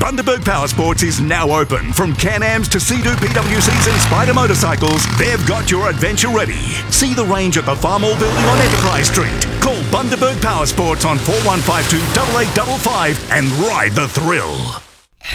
Bundaberg Powersports is now open. From Can-Ams to Sea-Doo PWCs and Spider motorcycles, they've got your adventure ready. See the range at the Farmall Building on Enterprise Street. Call Bundaberg Powersports on 4152 8855 and ride the thrill.